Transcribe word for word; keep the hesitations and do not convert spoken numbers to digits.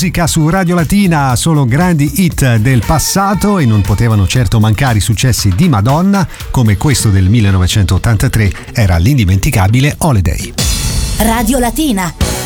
musica su Radio Latina, solo grandi hit del passato e non potevano certo mancare i successi di Madonna, come questo del millenovecentottantatré era l'indimenticabile Holiday. Radio Latina.